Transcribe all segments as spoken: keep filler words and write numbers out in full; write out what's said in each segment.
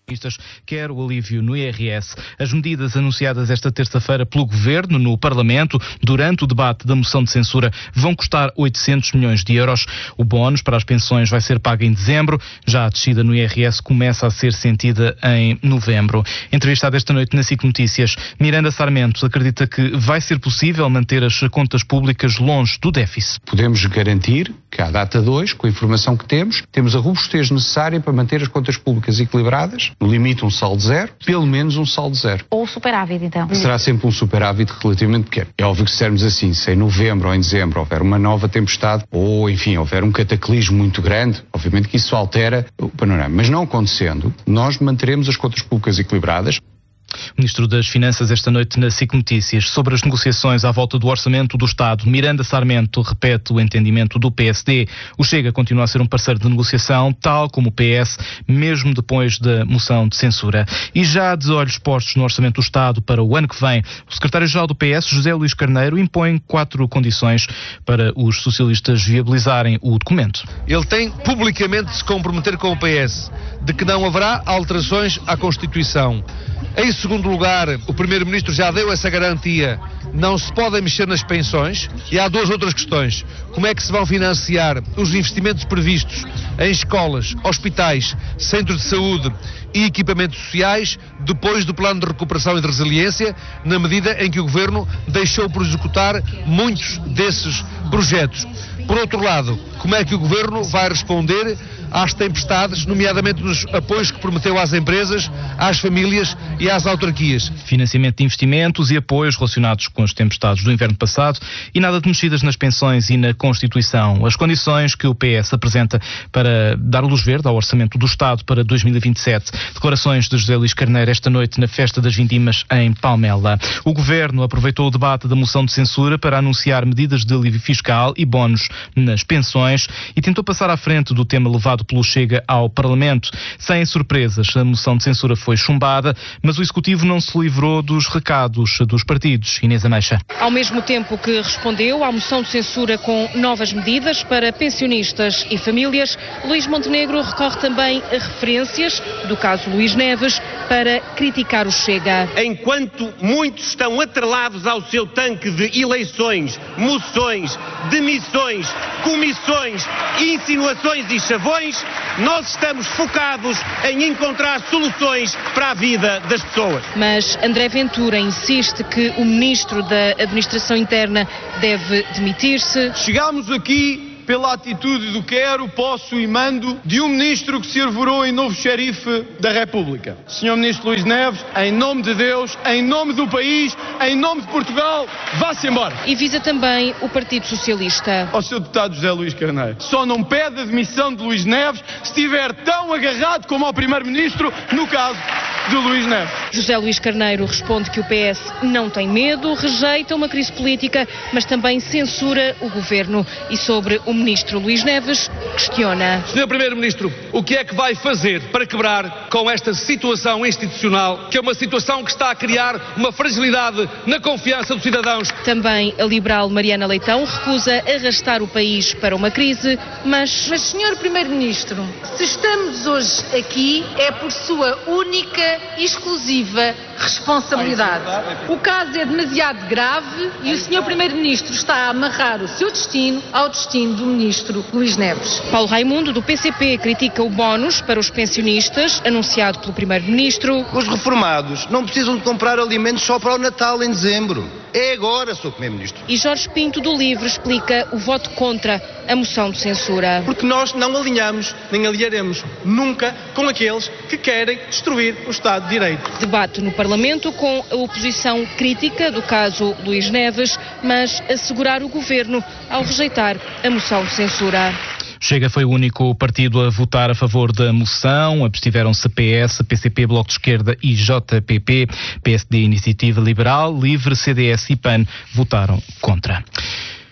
quer o alívio no I R S. As medidas anunciadas esta terça-feira pelo Governo no Parlamento durante o debate da moção de censura vão custar oitocentos milhões de euros. O bónus para as pensões vai ser pago em dezembro. Já a descida no I R S começa a ser sentida em novembro. Entrevistada esta noite na S I C Notícias, Miranda Sarmento acredita que vai ser possível manter as contas públicas longe do déficit. Podemos garantir que à data de hoje, com a informação que temos, temos a robustez necessária para manter as contas públicas equilibradas, no limite um saldo zero, pelo menos um saldo zero. Ou superávit, então? Será sempre um superávit relativamente pequeno. É óbvio que se dissermos assim, se em novembro ou em dezembro houver uma nova tempestade, ou enfim, houver um cataclismo muito grande, obviamente que isso altera o panorama. Mas não acontecendo, nós manteremos as contas públicas equilibradas. O Ministro das Finanças esta noite na S I C Notícias sobre as negociações à volta do Orçamento do Estado. Miranda Sarmento repete o entendimento do P S D. O Chega continua a ser um parceiro de negociação, tal como o P S, mesmo depois da moção de censura. E já de olhos postos no Orçamento do Estado para o ano que vem, o Secretário-Geral do P S, José Luís Carneiro, impõe quatro condições para os socialistas viabilizarem o documento. Ele tem publicamente de se comprometer com o P S de que não haverá alterações à Constituição. Em segundo lugar, o Primeiro-Ministro já deu essa garantia, não se podem mexer nas pensões. E há duas outras questões. Como é que se vão financiar os investimentos previstos em escolas, hospitais, centros de saúde e equipamentos sociais depois do Plano de Recuperação e de Resiliência, na medida em que o Governo deixou por executar muitos desses projetos. Por outro lado, como é que o Governo vai responder às tempestades, nomeadamente nos apoios que prometeu às empresas, às famílias e às autarquias? Financiamento de investimentos e apoios relacionados com as tempestades do inverno passado e nada de mexidas nas pensões e na Constituição. As condições que o P S apresenta para dar luz verde ao Orçamento do Estado para dois mil e vinte e sete. Declarações de José Luís Carneiro esta noite na Festa das Vindimas em Palmela. O Governo aproveitou o debate da moção de censura para anunciar medidas de alívio fiscal e bónus nas pensões e tentou passar à frente do tema levado pelo Chega ao Parlamento. Sem surpresas, a moção de censura foi chumbada, mas o Executivo não se livrou dos recados dos partidos. Inês Ameixa. Ao mesmo tempo que respondeu à moção de censura com novas medidas para pensionistas e famílias, Luís Montenegro recorre também a referências do caso Luís Neves para criticar o Chega. Enquanto muitos estão atrelados ao seu tanque de eleições, moções, demissões, comissões, insinuações e chavões, nós estamos focados em encontrar soluções para a vida das pessoas. Mas André Ventura insiste que o Ministro da Administração Interna deve demitir-se. Chegámos aqui pela atitude do quero, posso e mando de um ministro que se arvorou em novo xerife da República. senhor Ministro Luís Neves, em nome de Deus, em nome do país, em nome de Portugal, vá-se embora. E visa também o Partido Socialista. Ao seu deputado José Luís Carneiro, só não pede a demissão de Luís Neves se estiver tão agarrado como ao Primeiro-Ministro no caso de Luís Neves. José Luís Carneiro responde que o P S não tem medo, rejeita uma crise política, mas também censura o Governo. E sobre o Ministro Luís Neves, questiona. senhor Primeiro-Ministro, o que é que vai fazer para quebrar com esta situação institucional, que é uma situação que está a criar uma fragilidade na confiança dos cidadãos? Também a liberal Mariana Leitão recusa arrastar o país para uma crise, mas... Mas, senhor Primeiro-Ministro, se estamos hoje aqui é por sua única e exclusiva responsabilidade. O caso é demasiado grave e o senhor Primeiro-Ministro está a amarrar o seu destino ao destino do Ministro Luís Neves. Paulo Raimundo, do P C P, critica o bónus para os pensionistas, anunciado pelo Primeiro-Ministro. Os reformados não precisam de comprar alimentos só para o Natal em dezembro. É agora, senhor Primeiro-Ministro. E Jorge Pinto, do LIVRE, explica o voto contra a moção de censura. Porque nós não alinhamos, nem aliaremos nunca com aqueles que querem destruir o Estado de Direito. Debate no Parlamento com a oposição crítica do caso Luís Neves, mas assegurar o Governo ao rejeitar a moção de censura. Chega foi o único partido a votar a favor da moção. Abstiveram-se P S, P C P, Bloco de Esquerda e J P P. P S D, Iniciativa Liberal, LIVRE, C D S e PAN votaram contra.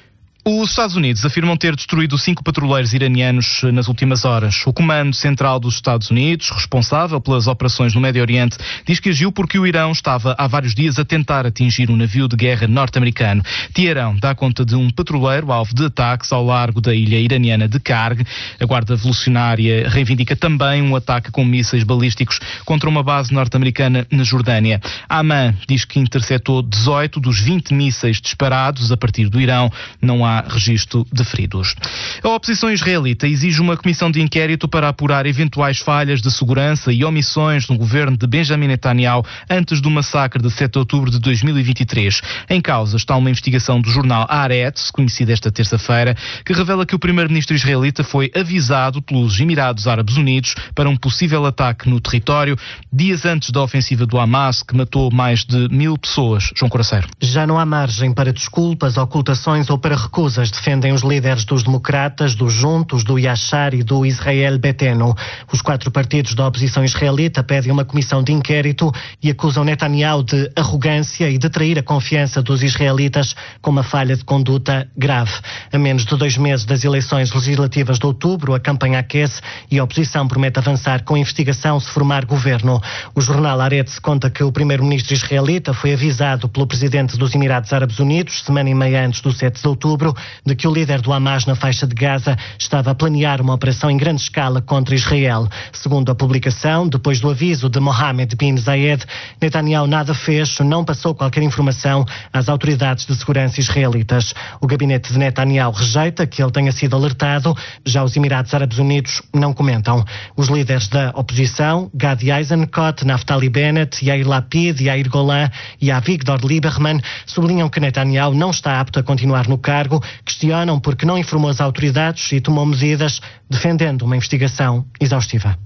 Os Estados Unidos afirmam ter destruído cinco patrulheiros iranianos nas últimas horas. O Comando Central dos Estados Unidos, responsável pelas operações no Médio Oriente, diz que agiu porque o Irão estava há vários dias a tentar atingir um navio de guerra norte-americano. Teherão dá conta de um patrulheiro alvo de ataques ao largo da ilha iraniana de Karg. A Guarda Revolucionária reivindica também um ataque com mísseis balísticos contra uma base norte-americana na Jordânia. A Amman diz que interceptou dezoito dos vinte mísseis disparados a partir do Irão. Não há registro de feridos. A oposição israelita exige uma comissão de inquérito para apurar eventuais falhas de segurança e omissões no governo de Benjamin Netanyahu antes do massacre de sete de outubro de dois mil e vinte e três. Em causa está uma investigação do jornal Haaretz, conhecida esta terça-feira, que revela que o primeiro-ministro israelita foi avisado pelos Emirados Árabes Unidos para um possível ataque no território, dias antes da ofensiva do Hamas, que matou mais de mil pessoas. João Coraceiro. Já não há margem para desculpas, ocultações ou para recusas, defendem os líderes dos democratas, dos Juntos, do Yashar e do Israel Beteno. Os quatro partidos da oposição israelita pedem uma comissão de inquérito e acusam Netanyahu de arrogância e de trair a confiança dos israelitas com uma falha de conduta grave. A menos de dois meses das eleições legislativas de outubro, a campanha aquece e a oposição promete avançar com a investigação se formar governo. O jornal Haaretz conta que o primeiro-ministro israelita foi avisado pelo presidente dos Emirados Árabes Unidos, semana e meia antes do sete de outubro, de que o líder do Hamas na faixa de Gaza estava a planear uma operação em grande escala contra Israel. Segundo a publicação, depois do aviso de Mohammed bin Zayed, Netanyahu nada fez, não passou qualquer informação às autoridades de segurança israelitas. O gabinete de Netanyahu rejeita que ele tenha sido alertado, já os Emirados Árabes Unidos não comentam. Os líderes da oposição, Gadi Eisenkot, Naftali Bennett, Yair Lapid, Yair Golan e Avigdor Lieberman, sublinham que Netanyahu não está apto a continuar no cargo, questionam porque não informou as autoridades e tomou medidas, defendendo uma investigação exaustiva.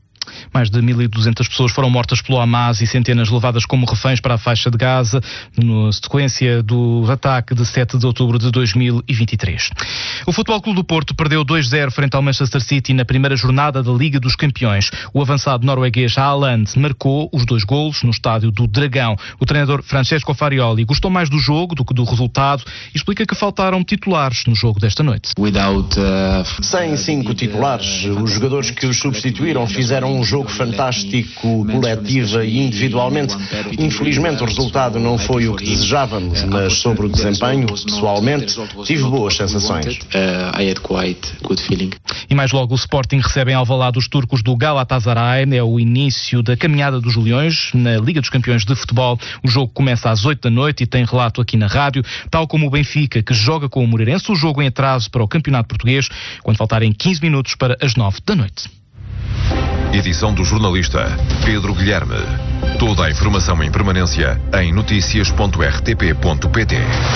Mais de mil e duzentas pessoas foram mortas pelo Hamas e centenas levadas como reféns para a faixa de Gaza, na sequência do ataque de sete de outubro de dois mil e vinte e três. O Futebol Clube do Porto perdeu dois a zero frente ao Manchester City na primeira jornada da Liga dos Campeões. O avançado norueguês Haaland marcou os dois golos no estádio do Dragão. O treinador Francesco Farioli gostou mais do jogo do que do resultado e explica que faltaram titulares no jogo desta noite. Sem cinco titulares, os jogadores que os substituíram fizeram um jogo fantástico, coletiva e individualmente. Infelizmente o resultado não foi o que desejávamos, mas sobre o desempenho, pessoalmente, tive boas sensações. E mais logo o Sporting recebe em Alvalade os turcos do Galatasaray. É o início da caminhada dos Leões na Liga dos Campeões de Futebol. O jogo começa às oito da noite e tem relato aqui na rádio, tal como o Benfica, que joga com o Moreirense. O jogo em atraso para o Campeonato Português, quando faltarem quinze minutos para as nove da noite. Edição do jornalista Pedro Guilherme. Toda a informação em permanência em noticias ponto r t p ponto p t.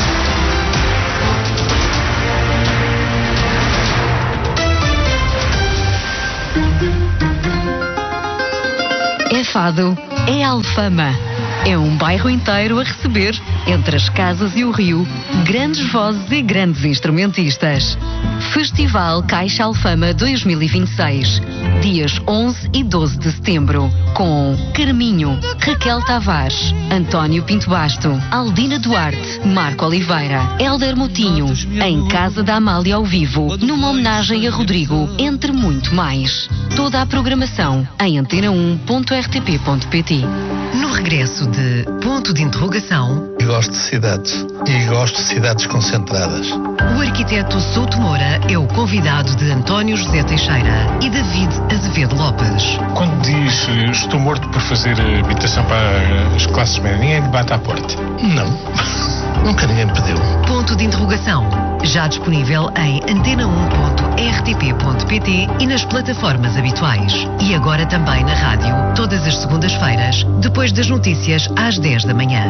É Fado, é Alfama. É um bairro inteiro a receber, entre as casas e o rio, grandes vozes e grandes instrumentistas. Festival Caixa Alfama dois mil e vinte e seis, dias onze e doze de setembro, com Carminho, Raquel Tavares, António Pinto Basto, Aldina Duarte, Marco Oliveira, Hélder Moutinho, em Casa da Amália ao vivo, numa homenagem a Rodrigo, entre muito mais. Toda a programação em antena um ponto r t p ponto p t. No regresso de Ponto de Interrogação... Eu gosto de cidades. E gosto de cidades concentradas. O arquiteto Souto Moura é o convidado de António José Teixeira e David Azevedo Lopes. Quando diz estou morto por fazer habitação para as classes médias, ninguém debate à porta? Não. Nunca ninguém me pediu. Ponto de Interrogação. Já disponível em antena um ponto r t p ponto p t e nas plataformas habituais. E agora também na rádio, todas as segundas-feiras, depois das notícias às dez da manhã.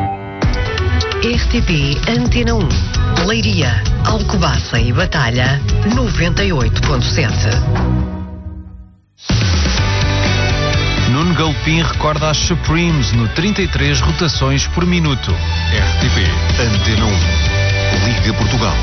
R T P Antena um. Leiria, Alcobaça e Batalha, noventa e oito ponto sete. Nuno Galpim recorda as Supremes no trinta e três rotações por minuto. R T P Antena um. Liga Portugal.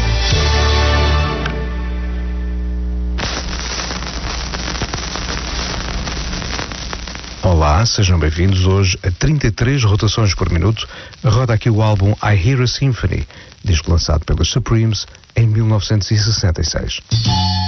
Olá, sejam bem-vindos. Hoje a trinta e três rotações por minuto. Roda aqui o álbum I Hear a Symphony, disco lançado pelos Supremes em mil novecentos e sessenta e seis.